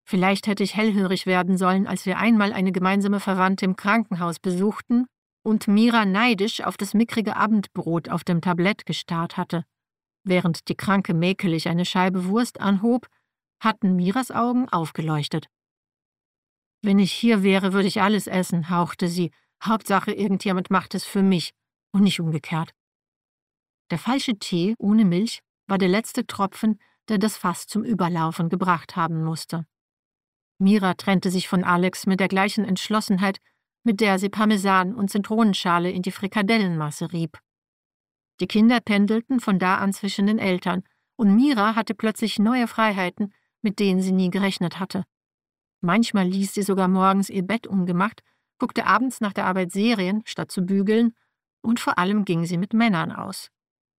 Vielleicht hätte ich hellhörig werden sollen, als wir einmal eine gemeinsame Verwandte im Krankenhaus besuchten und Mira neidisch auf das mickrige Abendbrot auf dem Tablett gestarrt hatte. Während die Kranke mäkelig eine Scheibe Wurst anhob, hatten Miras Augen aufgeleuchtet. »Wenn ich hier wäre, würde ich alles essen«, hauchte sie. »Hauptsache, irgendjemand macht es für mich und nicht umgekehrt.« Der falsche Tee ohne Milch war der letzte Tropfen, der das Fass zum Überlaufen gebracht haben musste. Mira trennte sich von Alex mit der gleichen Entschlossenheit, mit der sie Parmesan und Zitronenschale in die Frikadellenmasse rieb. Die Kinder pendelten von da an zwischen den Eltern, und Mira hatte plötzlich neue Freiheiten, mit denen sie nie gerechnet hatte. Manchmal ließ sie sogar morgens ihr Bett ungemacht, guckte abends nach der Arbeit Serien, statt zu bügeln, und vor allem ging sie mit Männern aus.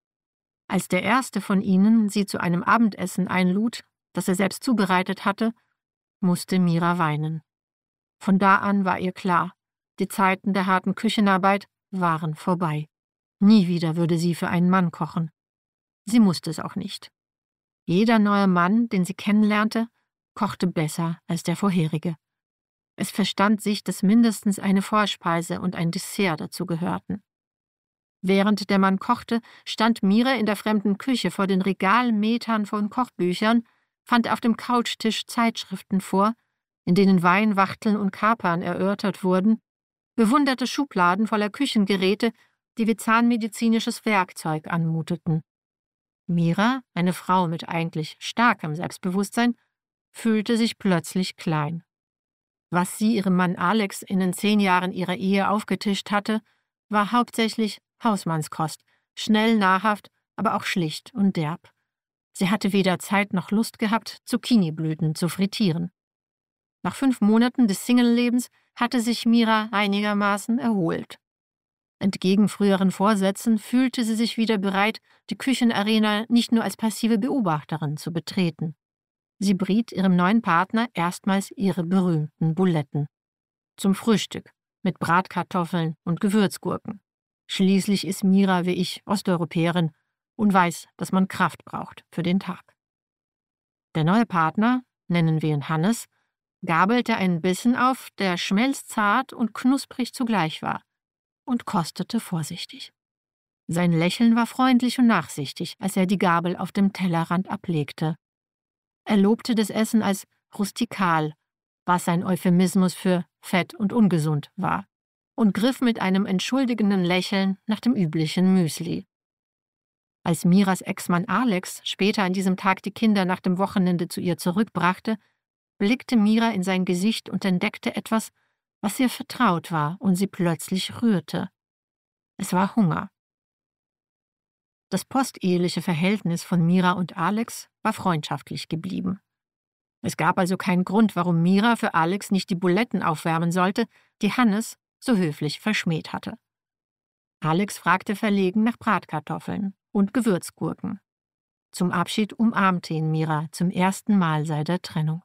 Als der erste von ihnen sie zu einem Abendessen einlud, das er selbst zubereitet hatte, musste Mira weinen. Von da an war ihr klar, die Zeiten der harten Küchenarbeit waren vorbei. Nie wieder würde sie für einen Mann kochen. Sie musste es auch nicht. Jeder neue Mann, den sie kennenlernte, kochte besser als der vorherige. Es verstand sich, dass mindestens eine Vorspeise und ein Dessert dazu gehörten. Während der Mann kochte, stand Mira in der fremden Küche vor den Regalmetern von Kochbüchern, fand auf dem Couchtisch Zeitschriften vor, in denen Wein, Wachteln und Kapern erörtert wurden, bewunderte Schubladen voller Küchengeräte, die wie zahnmedizinisches Werkzeug anmuteten. Mira, eine Frau mit eigentlich starkem Selbstbewusstsein, fühlte sich plötzlich klein. Was sie ihrem Mann Alex in den 10 Jahren ihrer Ehe aufgetischt hatte, war hauptsächlich Hausmannskost, schnell, nahrhaft, aber auch schlicht und derb. Sie hatte weder Zeit noch Lust gehabt, Zucchiniblüten zu frittieren. Nach 5 Monaten des Single-Lebens hatte sich Mira einigermaßen erholt. Entgegen früheren Vorsätzen fühlte sie sich wieder bereit, die Küchenarena nicht nur als passive Beobachterin zu betreten. Sie briet ihrem neuen Partner erstmals ihre berühmten Buletten. Zum Frühstück, mit Bratkartoffeln und Gewürzgurken. Schließlich ist Mira wie ich Osteuropäerin und weiß, dass man Kraft braucht für den Tag. Der neue Partner, nennen wir ihn Hannes, gabelte einen Bissen auf, der schmelzzart und knusprig zugleich war, und kostete vorsichtig. Sein Lächeln war freundlich und nachsichtig, als er die Gabel auf dem Tellerrand ablegte. Er lobte das Essen als rustikal, was ein Euphemismus für fett und ungesund war, und griff mit einem entschuldigenden Lächeln nach dem üblichen Müsli. Als Miras Ex-Mann Alex später an diesem Tag die Kinder nach dem Wochenende zu ihr zurückbrachte, blickte Mira in sein Gesicht und entdeckte etwas, was ihr vertraut war und sie plötzlich rührte. Es war Hunger. Das posteheliche Verhältnis von Mira und Alex war freundschaftlich geblieben. Es gab also keinen Grund, warum Mira für Alex nicht die Buletten aufwärmen sollte, die Hannes so höflich verschmäht hatte. Alex fragte verlegen nach Bratkartoffeln und Gewürzgurken. Zum Abschied umarmte ihn Mira zum ersten Mal seit der Trennung.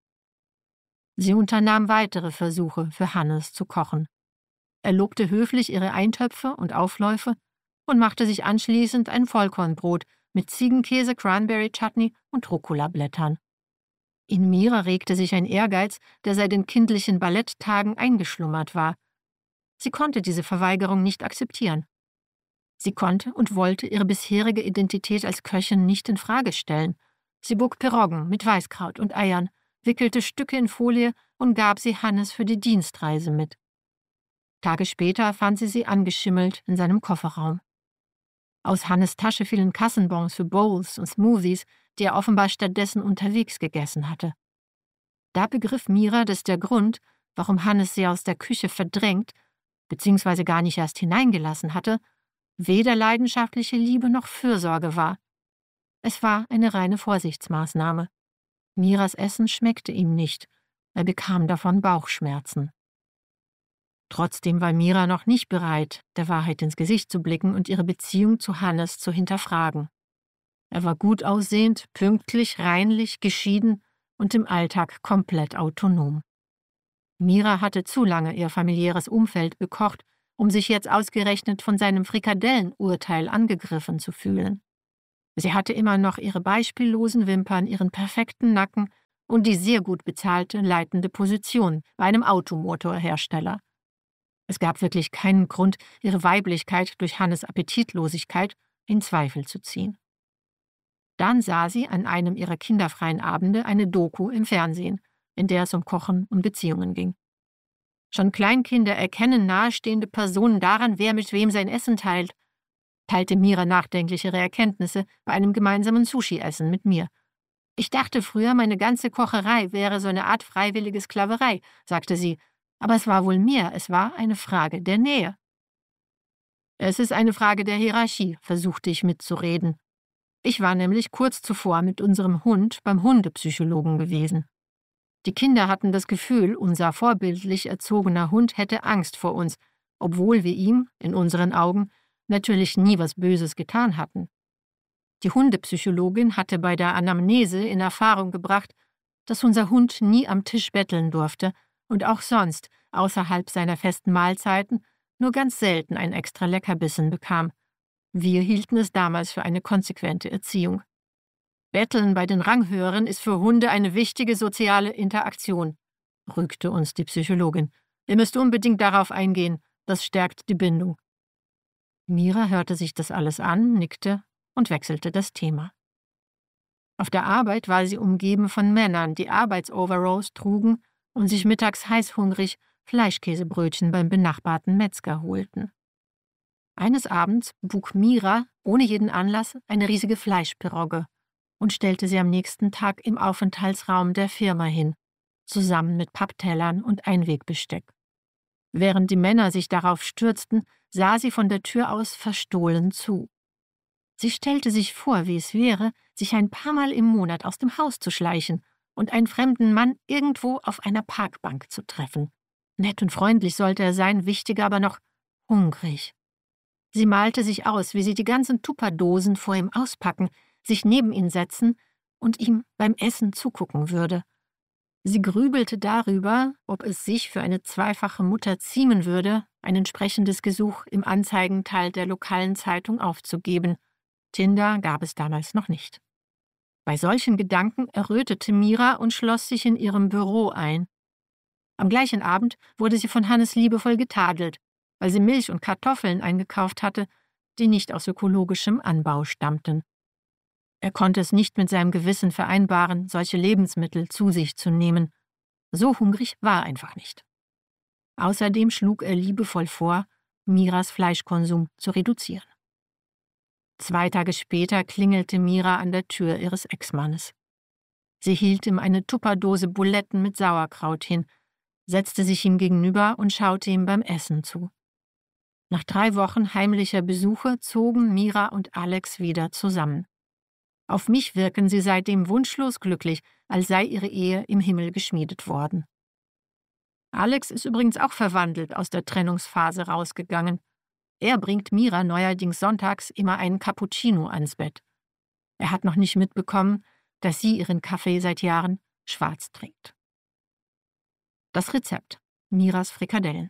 Sie unternahm weitere Versuche, für Hannes zu kochen. Er lobte höflich ihre Eintöpfe und Aufläufe und machte sich anschließend ein Vollkornbrot mit Ziegenkäse, Cranberry-Chutney und Rucola-Blättern. In Mira regte sich ein Ehrgeiz, der seit den kindlichen Balletttagen eingeschlummert war. Sie konnte diese Verweigerung nicht akzeptieren. Sie konnte und wollte ihre bisherige Identität als Köchin nicht in Frage stellen. Sie bog Piroggen mit Weißkraut und Eiern, wickelte Stücke in Folie und gab sie Hannes für die Dienstreise mit. Tage später fand sie angeschimmelt in seinem Kofferraum. Aus Hannes Tasche fielen Kassenbons für Bowls und Smoothies, die er offenbar stattdessen unterwegs gegessen hatte. Da begriff Mira, dass der Grund, warum Hannes sie aus der Küche verdrängt bzw. gar nicht erst hineingelassen hatte, weder leidenschaftliche Liebe noch Fürsorge war. Es war eine reine Vorsichtsmaßnahme. Miras Essen schmeckte ihm nicht, er bekam davon Bauchschmerzen. Trotzdem war Mira noch nicht bereit, der Wahrheit ins Gesicht zu blicken und ihre Beziehung zu Hannes zu hinterfragen. Er war gut aussehend, pünktlich, reinlich, geschieden und im Alltag komplett autonom. Mira hatte zu lange ihr familiäres Umfeld bekocht, um sich jetzt ausgerechnet von seinem Frikadellenurteil angegriffen zu fühlen. Sie hatte immer noch ihre beispiellosen Wimpern, ihren perfekten Nacken und die sehr gut bezahlte leitende Position bei einem Automotorhersteller. Es gab wirklich keinen Grund, ihre Weiblichkeit durch Hannes' Appetitlosigkeit in Zweifel zu ziehen. Dann sah sie an einem ihrer kinderfreien Abende eine Doku im Fernsehen, in der es um Kochen und Beziehungen ging. Schon Kleinkinder erkennen nahestehende Personen daran, wer mit wem sein Essen teilte Mira nachdenklich ihre Erkenntnisse bei einem gemeinsamen Sushi-Essen mit mir. Ich dachte früher, meine ganze Kocherei wäre so eine Art freiwillige Sklaverei, sagte sie, aber es war wohl mehr, es war eine Frage der Nähe. Es ist eine Frage der Hierarchie, versuchte ich mitzureden. Ich war nämlich kurz zuvor mit unserem Hund beim Hundepsychologen gewesen. Die Kinder hatten das Gefühl, unser vorbildlich erzogener Hund hätte Angst vor uns, obwohl wir ihm, in unseren Augen, natürlich nie was Böses getan hatten. Die Hundepsychologin hatte bei der Anamnese in Erfahrung gebracht, dass unser Hund nie am Tisch betteln durfte und auch sonst, außerhalb seiner festen Mahlzeiten, nur ganz selten ein extra Leckerbissen bekam. Wir hielten es damals für eine konsequente Erziehung. Betteln bei den Ranghöheren ist für Hunde eine wichtige soziale Interaktion, rügte uns die Psychologin. Ihr müsst unbedingt darauf eingehen, das stärkt die Bindung. Mira hörte sich das alles an, nickte und wechselte das Thema. Auf der Arbeit war sie umgeben von Männern, die Arbeitsoveralls trugen und sich mittags heißhungrig Fleischkäsebrötchen beim benachbarten Metzger holten. Eines Abends buk Mira ohne jeden Anlass eine riesige Fleischpirogge und stellte sie am nächsten Tag im Aufenthaltsraum der Firma hin, zusammen mit Papptellern und Einwegbesteck. Während die Männer sich darauf stürzten, sah sie von der Tür aus verstohlen zu. Sie stellte sich vor, wie es wäre, sich ein paar Mal im Monat aus dem Haus zu schleichen und einen fremden Mann irgendwo auf einer Parkbank zu treffen. Nett und freundlich sollte er sein, wichtiger aber noch hungrig. Sie malte sich aus, wie sie die ganzen Tupperdosen vor ihm auspacken, sich neben ihn setzen und ihm beim Essen zugucken würde. Sie grübelte darüber, ob es sich für eine zweifache Mutter ziemen würde, ein entsprechendes Gesuch im Anzeigenteil der lokalen Zeitung aufzugeben. Tinder gab es damals noch nicht. Bei solchen Gedanken errötete Mira und schloss sich in ihrem Büro ein. Am gleichen Abend wurde sie von Hannes liebevoll getadelt, weil sie Milch und Kartoffeln eingekauft hatte, die nicht aus ökologischem Anbau stammten. Er konnte es nicht mit seinem Gewissen vereinbaren, solche Lebensmittel zu sich zu nehmen. So hungrig war er einfach nicht. Außerdem schlug er liebevoll vor, Miras Fleischkonsum zu reduzieren. 2 Tage später klingelte Mira an der Tür ihres Ex-Mannes. Sie hielt ihm eine Tupperdose Buletten mit Sauerkraut hin, setzte sich ihm gegenüber und schaute ihm beim Essen zu. Nach 3 Wochen heimlicher Besuche zogen Mira und Alex wieder zusammen. Auf mich wirken sie seitdem wunschlos glücklich, als sei ihre Ehe im Himmel geschmiedet worden. Alex ist übrigens auch verwandelt aus der Trennungsphase rausgegangen. Er bringt Mira neuerdings sonntags immer einen Cappuccino ans Bett. Er hat noch nicht mitbekommen, dass sie ihren Kaffee seit Jahren schwarz trinkt. Das Rezept: Miras Frikadellen.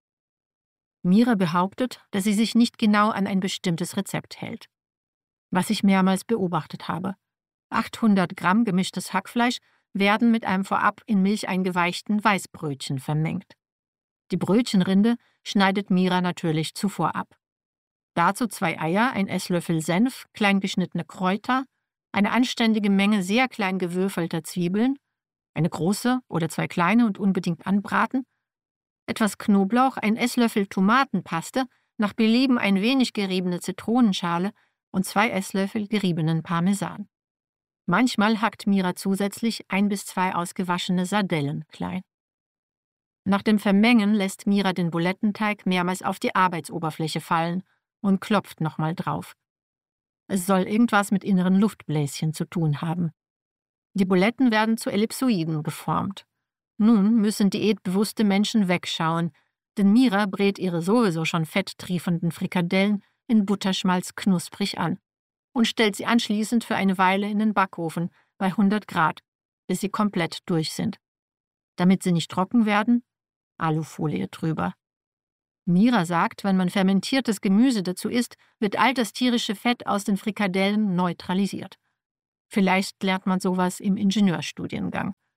Mira behauptet, dass sie sich nicht genau an ein bestimmtes Rezept hält. Was ich mehrmals beobachtet habe: 800 Gramm gemischtes Hackfleisch werden mit einem vorab in Milch eingeweichten Weißbrötchen vermengt. Die Brötchenrinde schneidet Mira natürlich zuvor ab. Dazu 2 Eier, ein Esslöffel Senf, klein geschnittene Kräuter, eine anständige Menge sehr klein gewürfelter Zwiebeln, eine große oder 2 kleine und unbedingt anbraten, etwas Knoblauch, ein Esslöffel Tomatenpaste, nach Belieben ein wenig geriebene Zitronenschale und 2 Esslöffel geriebenen Parmesan. Manchmal hackt Mira zusätzlich 1 bis 2 ausgewaschene Sardellen klein. Nach dem Vermengen lässt Mira den Bulettenteig mehrmals auf die Arbeitsoberfläche fallen und klopft nochmal drauf. Es soll irgendwas mit inneren Luftbläschen zu tun haben. Die Buletten werden zu Ellipsoiden geformt. Nun müssen diätbewusste Menschen wegschauen, denn Mira brät ihre sowieso schon fetttriefenden Frikadellen in Butterschmalz knusprig an und stellt sie anschließend für eine Weile in den Backofen bei 100 Grad, bis sie komplett durch sind. Damit sie nicht trocken werden, Alufolie drüber. Mira sagt, wenn man fermentiertes Gemüse dazu isst, wird all das tierische Fett aus den Frikadellen neutralisiert. Vielleicht lernt man sowas im Ingenieurstudiengang.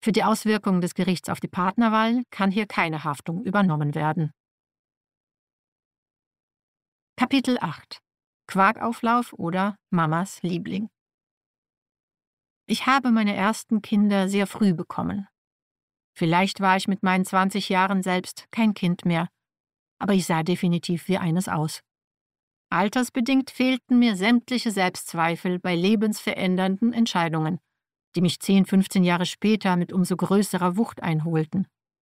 Für die Auswirkungen des Gerichts auf die Partnerwahl kann hier keine Haftung übernommen werden. Kapitel 8: Quarkauflauf oder Mamas Liebling. Ich habe meine ersten Kinder sehr früh bekommen. Vielleicht war ich mit meinen 20 Jahren selbst kein Kind mehr, aber ich sah definitiv wie eines aus. Altersbedingt fehlten mir sämtliche Selbstzweifel bei lebensverändernden Entscheidungen, die mich 10, 15 Jahre später mit umso größerer Wucht einholten.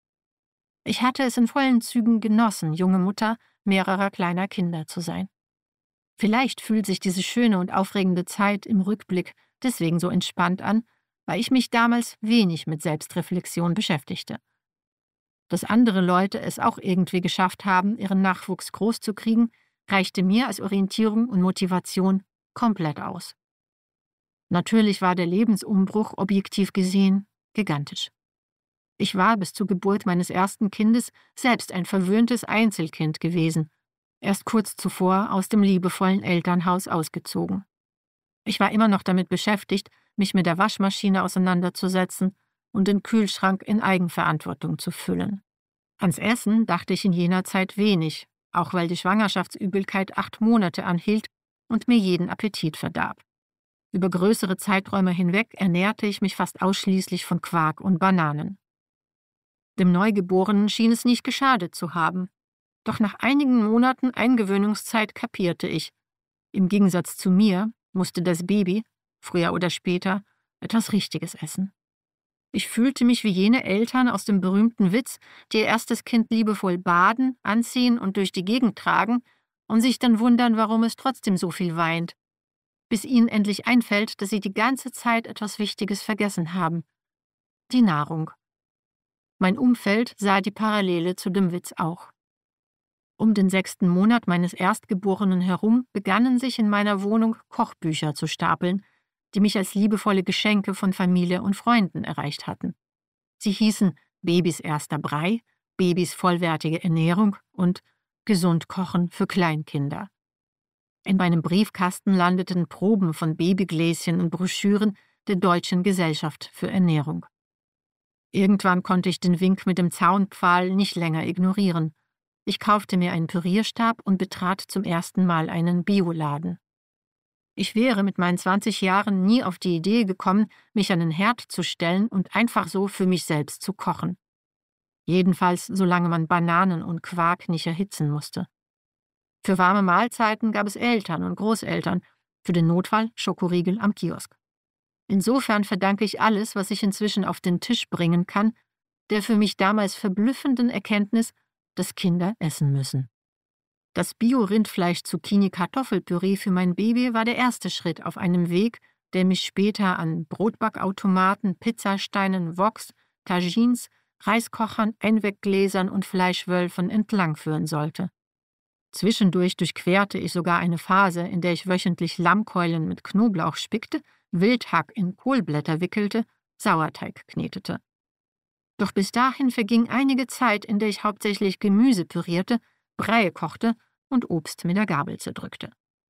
Ich hatte es in vollen Zügen genossen, junge Mutter mehrerer kleiner Kinder zu sein. Vielleicht fühlt sich diese schöne und aufregende Zeit im Rückblick deswegen so entspannt an, weil ich mich damals wenig mit Selbstreflexion beschäftigte. Dass andere Leute es auch irgendwie geschafft haben, ihren Nachwuchs groß zu kriegen, reichte mir als Orientierung und Motivation komplett aus. Natürlich war der Lebensumbruch objektiv gesehen gigantisch. Ich war bis zur Geburt meines ersten Kindes selbst ein verwöhntes Einzelkind gewesen, erst kurz zuvor aus dem liebevollen Elternhaus ausgezogen. Ich war immer noch damit beschäftigt, mich mit der Waschmaschine auseinanderzusetzen und den Kühlschrank in Eigenverantwortung zu füllen. Ans Essen dachte ich in jener Zeit wenig, auch weil die Schwangerschaftsübelkeit 8 Monate anhielt und mir jeden Appetit verdarb. Über größere Zeiträume hinweg ernährte ich mich fast ausschließlich von Quark und Bananen. Dem Neugeborenen schien es nicht geschadet zu haben. Doch nach einigen Monaten Eingewöhnungszeit kapierte ich: Im Gegensatz zu mir musste das Baby, früher oder später, etwas Richtiges essen. Ich fühlte mich wie jene Eltern aus dem berühmten Witz, die ihr erstes Kind liebevoll baden, anziehen und durch die Gegend tragen und sich dann wundern, warum es trotzdem so viel weint, bis ihnen endlich einfällt, dass sie die ganze Zeit etwas Wichtiges vergessen haben: die Nahrung. Mein Umfeld sah die Parallele zu dem Witz auch. Um den 6. Monat meines Erstgeborenen herum begannen sich in meiner Wohnung Kochbücher zu stapeln, die mich als liebevolle Geschenke von Familie und Freunden erreicht hatten. Sie hießen Babys erster Brei, Babys vollwertige Ernährung und Gesund kochen für Kleinkinder. In meinem Briefkasten landeten Proben von Babygläschen und Broschüren der Deutschen Gesellschaft für Ernährung. Irgendwann konnte ich den Wink mit dem Zaunpfahl nicht länger ignorieren. Ich kaufte mir einen Pürierstab und betrat zum ersten Mal einen Bioladen. Ich wäre mit meinen 20 Jahren nie auf die Idee gekommen, mich an den Herd zu stellen und einfach so für mich selbst zu kochen. Jedenfalls, solange man Bananen und Quark nicht erhitzen musste. Für warme Mahlzeiten gab es Eltern und Großeltern, für den Notfall Schokoriegel am Kiosk. Insofern verdanke ich alles, was ich inzwischen auf den Tisch bringen kann, der für mich damals verblüffenden Erkenntnis, dass Kinder essen müssen. Das Bio-Rindfleisch-Zucchini-Kartoffelpüree für mein Baby war der erste Schritt auf einem Weg, der mich später an Brotbackautomaten, Pizzasteinen, Woks, Tagines, Reiskochern, Einweggläsern und Fleischwölfen entlangführen sollte. Zwischendurch durchquerte ich sogar eine Phase, in der ich wöchentlich Lammkeulen mit Knoblauch spickte, Wildhack in Kohlblätter wickelte, Sauerteig knetete. Doch bis dahin verging einige Zeit, in der ich hauptsächlich Gemüse pürierte, Brei kochte und Obst mit der Gabel zerdrückte.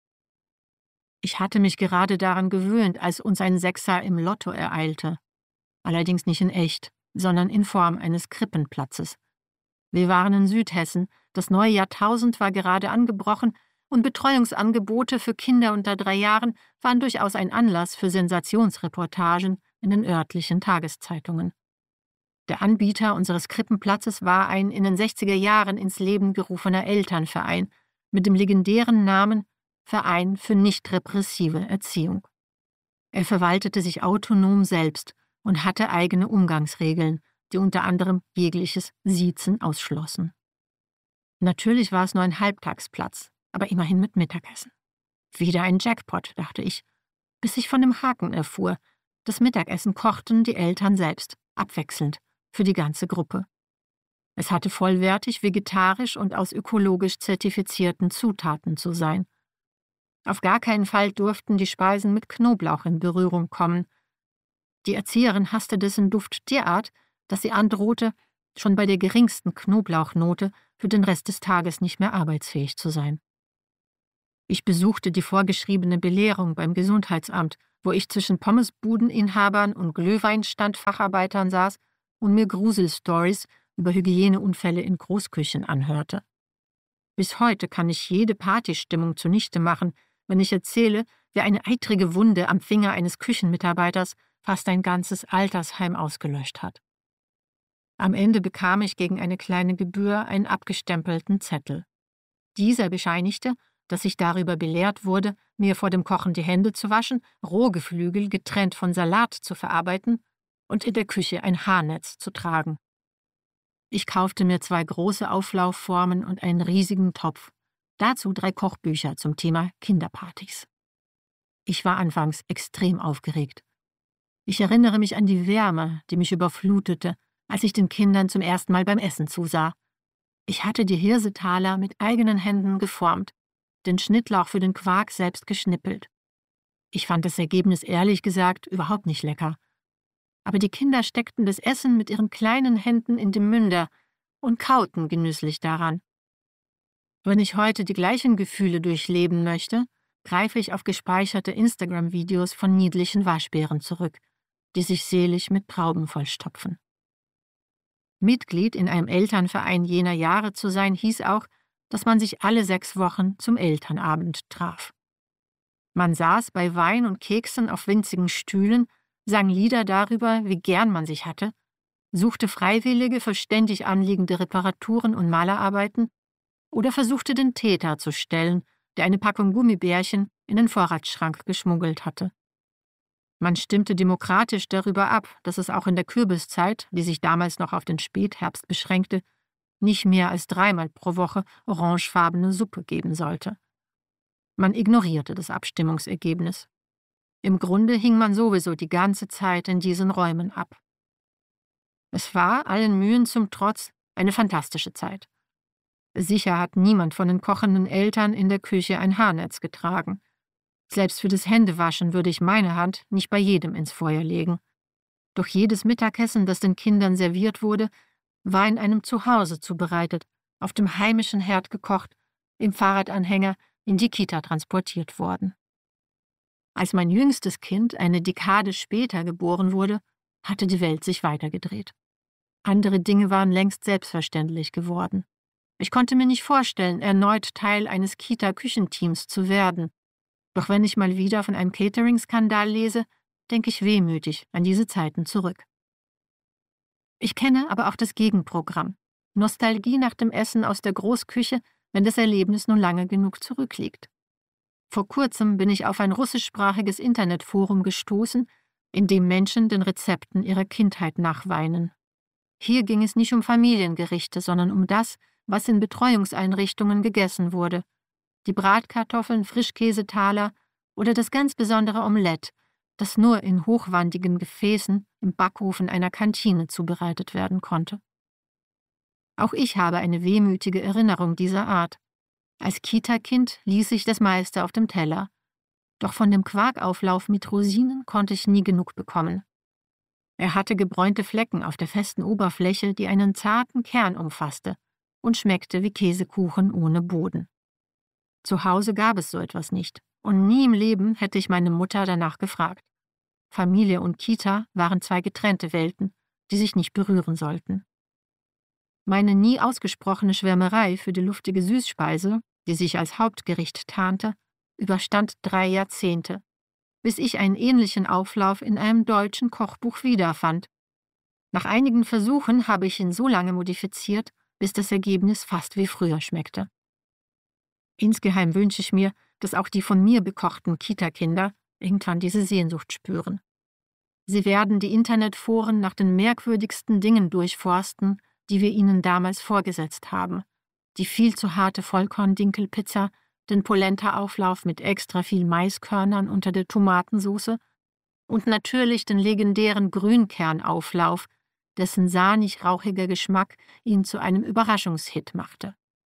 Ich hatte mich gerade daran gewöhnt, als uns ein Sechser im Lotto ereilte. Allerdings nicht in echt, sondern in Form eines Krippenplatzes. Wir waren in Südhessen, das neue Jahrtausend war gerade angebrochen und Betreuungsangebote für Kinder unter 3 Jahren waren durchaus ein Anlass für Sensationsreportagen in den örtlichen Tageszeitungen. Der Anbieter unseres Krippenplatzes war ein in den 60er Jahren ins Leben gerufener Elternverein mit dem legendären Namen Verein für nicht-repressive Erziehung. Er verwaltete sich autonom selbst und hatte eigene Umgangsregeln, die unter anderem jegliches Siezen ausschlossen. Natürlich war es nur ein Halbtagsplatz, aber immerhin mit Mittagessen. Wieder ein Jackpot, dachte ich, bis ich von dem Haken erfuhr: Das Mittagessen kochten die Eltern selbst, abwechselnd, für die ganze Gruppe. Es hatte vollwertig, vegetarisch und aus ökologisch zertifizierten Zutaten zu sein. Auf gar keinen Fall durften die Speisen mit Knoblauch in Berührung kommen. Die Erzieherin hasste dessen Duft derart, dass sie androhte, schon bei der geringsten Knoblauchnote für den Rest des Tages nicht mehr arbeitsfähig zu sein. Ich besuchte die vorgeschriebene Belehrung beim Gesundheitsamt, wo ich zwischen Pommesbudeninhabern und Glühweinstandfacharbeitern saß und mir Gruselstories über Hygieneunfälle in Großküchen anhörte. Bis heute kann ich jede Partystimmung zunichte machen, wenn ich erzähle, wie eine eitrige Wunde am Finger eines Küchenmitarbeiters fast ein ganzes Altersheim ausgelöscht hat. Am Ende bekam ich gegen eine kleine Gebühr einen abgestempelten Zettel. Dieser bescheinigte, dass ich darüber belehrt wurde, mir vor dem Kochen die Hände zu waschen, Rohgeflügel getrennt von Salat zu verarbeiten und in der Küche ein Haarnetz zu tragen. Ich kaufte mir 2 große Auflaufformen und einen riesigen Topf. Dazu 3 Kochbücher zum Thema Kinderpartys. Ich war anfangs extrem aufgeregt. Ich erinnere mich an die Wärme, die mich überflutete, als ich den Kindern zum ersten Mal beim Essen zusah. Ich hatte die Hirsetaler mit eigenen Händen geformt, den Schnittlauch für den Quark selbst geschnippelt. Ich fand das Ergebnis ehrlich gesagt überhaupt nicht lecker. Aber die Kinder steckten das Essen mit ihren kleinen Händen in den Münder und kauten genüsslich daran. Wenn ich heute die gleichen Gefühle durchleben möchte, greife ich auf gespeicherte Instagram-Videos von niedlichen Waschbären zurück, die sich selig mit Trauben vollstopfen. Mitglied in einem Elternverein jener Jahre zu sein, hieß auch, dass man sich alle 6 Wochen zum Elternabend traf. Man saß bei Wein und Keksen auf winzigen Stühlen, sang Lieder darüber, wie gern man sich hatte, suchte Freiwillige für ständig anliegende Reparaturen und Malerarbeiten oder versuchte den Täter zu stellen, der eine Packung Gummibärchen in den Vorratsschrank geschmuggelt hatte. Man stimmte demokratisch darüber ab, dass es auch in der Kürbiszeit, die sich damals noch auf den Spätherbst beschränkte, nicht mehr als 3-mal pro Woche orangefarbene Suppe geben sollte. Man ignorierte das Abstimmungsergebnis. Im Grunde hing man sowieso die ganze Zeit in diesen Räumen ab. Es war, allen Mühen zum Trotz, eine fantastische Zeit. Sicher hat niemand von den kochenden Eltern in der Küche ein Haarnetz getragen. Selbst für das Händewaschen würde ich meine Hand nicht bei jedem ins Feuer legen. Doch jedes Mittagessen, das den Kindern serviert wurde, war in einem Zuhause zubereitet, auf dem heimischen Herd gekocht, im Fahrradanhänger in die Kita transportiert worden. Als mein jüngstes Kind eine Dekade später geboren wurde, hatte die Welt sich weitergedreht. Andere Dinge waren längst selbstverständlich geworden. Ich konnte mir nicht vorstellen, erneut Teil eines Kita-Küchenteams zu werden. Doch wenn ich mal wieder von einem Catering-Skandal lese, denke ich wehmütig an diese Zeiten zurück. Ich kenne aber auch das Gegenprogramm. Nostalgie nach dem Essen aus der Großküche, wenn das Erlebnis nun lange genug zurückliegt. Vor kurzem bin ich auf ein russischsprachiges Internetforum gestoßen, in dem Menschen den Rezepten ihrer Kindheit nachweinen. Hier ging es nicht um Familiengerichte, sondern um das, was in Betreuungseinrichtungen gegessen wurde. Die Bratkartoffeln, Frischkäsetaler oder das ganz besondere Omelett, das nur in hochwandigen Gefäßen im Backofen einer Kantine zubereitet werden konnte. Auch ich habe eine wehmütige Erinnerung dieser Art. Als Kita-Kind ließ ich das meiste auf dem Teller. Doch von dem Quarkauflauf mit Rosinen konnte ich nie genug bekommen. Er hatte gebräunte Flecken auf der festen Oberfläche, die einen zarten Kern umfasste und schmeckte wie Käsekuchen ohne Boden. Zu Hause gab es so etwas nicht, und nie im Leben hätte ich meine Mutter danach gefragt. Familie und Kita waren 2 getrennte Welten, die sich nicht berühren sollten. Meine nie ausgesprochene Schwärmerei für die luftige Süßspeise, die sich als Hauptgericht tarnte, überstand 3 Jahrzehnte, bis ich einen ähnlichen Auflauf in einem deutschen Kochbuch wiederfand. Nach einigen Versuchen habe ich ihn so lange modifiziert, bis das Ergebnis fast wie früher schmeckte. Insgeheim wünsche ich mir, dass auch die von mir bekochten Kita-Kinder irgendwann diese Sehnsucht spüren. Sie werden die Internetforen nach den merkwürdigsten Dingen durchforsten, die wir ihnen damals vorgesetzt haben. Die viel zu harte Vollkorn-Dinkelpizza, den Polenta-Auflauf mit extra viel Maiskörnern unter der Tomatensauce und natürlich den legendären Grünkernauflauf, dessen sahnig-rauchiger Geschmack ihn zu einem Überraschungshit machte.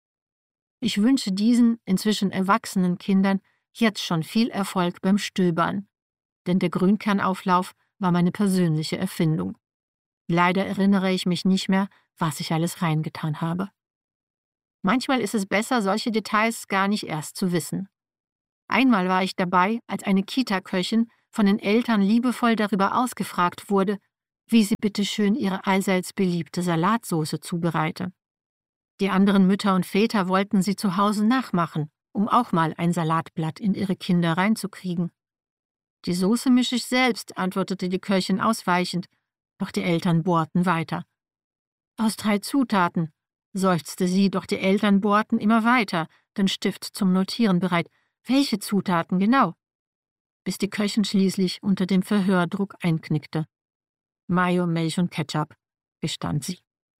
Ich wünsche diesen inzwischen erwachsenen Kindern jetzt schon viel Erfolg beim Stöbern, denn der Grünkernauflauf war meine persönliche Erfindung. Leider erinnere ich mich nicht mehr, was ich alles reingetan habe. Manchmal ist es besser, solche Details gar nicht erst zu wissen. Einmal war ich dabei, als eine Kita-Köchin von den Eltern liebevoll darüber ausgefragt wurde, wie sie bitteschön ihre allseits beliebte Salatsauce zubereite. Die anderen Mütter und Väter wollten sie zu Hause nachmachen, um auch mal ein Salatblatt in ihre Kinder reinzukriegen. »Die Soße mische ich selbst«, antwortete die Köchin ausweichend, doch die Eltern bohrten weiter. »Aus 3 Zutaten«, seufzte sie, doch die Eltern bohrten immer weiter, den Stift zum Notieren bereit. Welche Zutaten genau? Bis die Köchin schließlich unter dem Verhördruck einknickte. »Mayo, Milch und Ketchup«, gestand sie.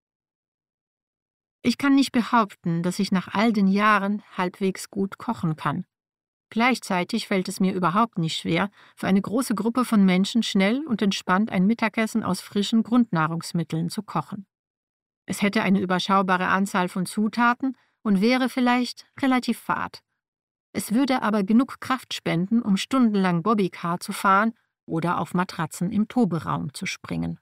Ich kann nicht behaupten, dass ich nach all den Jahren halbwegs gut kochen kann. Gleichzeitig fällt es mir überhaupt nicht schwer, für eine große Gruppe von Menschen schnell und entspannt ein Mittagessen aus frischen Grundnahrungsmitteln zu kochen. Es hätte eine überschaubare Anzahl von Zutaten und wäre vielleicht relativ fad. Es würde aber genug Kraft spenden, um stundenlang Bobbycar zu fahren oder auf Matratzen im Toberaum zu springen.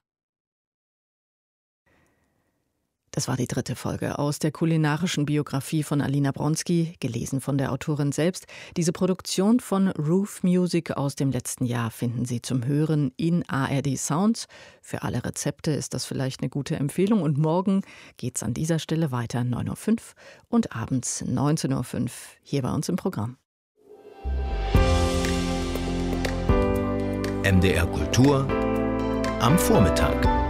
Das war die 3. Folge aus der kulinarischen Biografie von Alina Bronski, gelesen von der Autorin selbst. Diese Produktion von Roof Music aus dem letzten Jahr finden Sie zum Hören in ARD Sounds. Für alle Rezepte ist das vielleicht eine gute Empfehlung. Und morgen geht's an dieser Stelle weiter 9:05 Uhr und abends 19:05 Uhr hier bei uns im Programm. MDR Kultur am Vormittag.